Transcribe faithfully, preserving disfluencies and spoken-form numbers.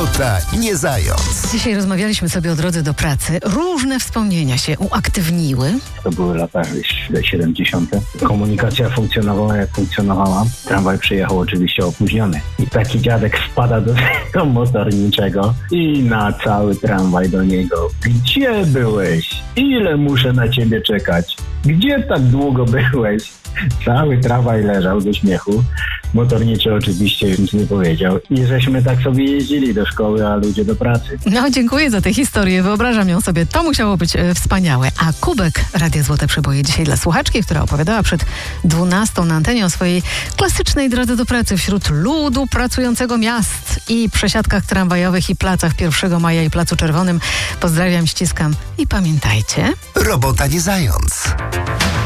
Robota nie zając. Dzisiaj rozmawialiśmy sobie o drodze do pracy. Różne wspomnienia się uaktywniły. To były lata siedemdziesiąte. Komunikacja funkcjonowała jak funkcjonowała. Tramwaj przyjechał oczywiście opóźniony. I taki dziadek wpada do tego motorniczego i na cały tramwaj do niego. Gdzie byłeś? Ile muszę na ciebie czekać? Gdzie tak długo byłeś? Cały tramwaj leżał ze śmiechu. Motorniczy oczywiście nic nie powiedział. I żeśmy tak sobie jeździli do szkoły, a ludzie do pracy. No, dziękuję za tę historię. Wyobrażam ją sobie. To musiało być e, wspaniałe. A kubek Radia Złote Przeboje dzisiaj dla słuchaczki, która opowiadała przed dwunastą na antenie o swojej klasycznej drodze do pracy wśród ludu pracującego miast i przesiadkach tramwajowych i placach pierwszego maja i Placu Czerwonym. Pozdrawiam, ściskam i pamiętajcie. Robota nie zając.